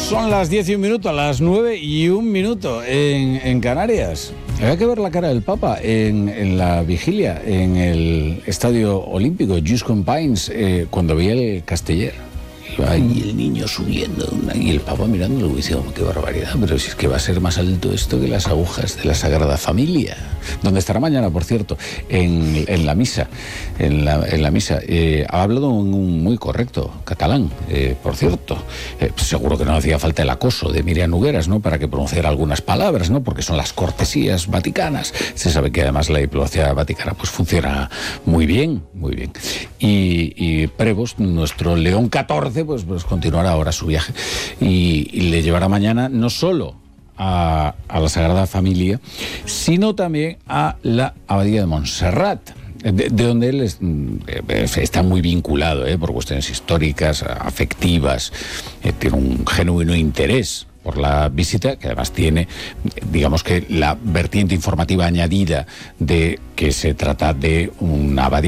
Son las 10 y 1 minuto, a las 9 y 1 minuto en Canarias. Había que ver la cara del Papa en la vigilia en el Estadio Olímpico, Just Pines, cuando veía el Casteller. Y el niño subiendo y el Papa mirándolo y diciendo, qué barbaridad, pero si es que va a ser más alto esto que las agujas de la Sagrada Familia, donde estará mañana, por cierto, en la misa. En la misa ha hablado un muy correcto catalán, por cierto. Seguro que no hacía falta el acoso de Miriam Nogueras, ¿no?, para que pronunciara algunas palabras, ¿no?, porque son las cortesías vaticanas. Se sabe que además la diplomacia vaticana pues funciona muy bien, muy bien. Y Prevost, nuestro León XIV, pues continuará ahora su viaje y le llevará mañana no solo a la Sagrada Familia, sino también a la Abadía de Montserrat, de donde él está muy vinculado, por cuestiones históricas, afectivas, tiene un genuino interés por la visita, que además tiene, digamos que la vertiente informativa añadida de que se trata de una abadía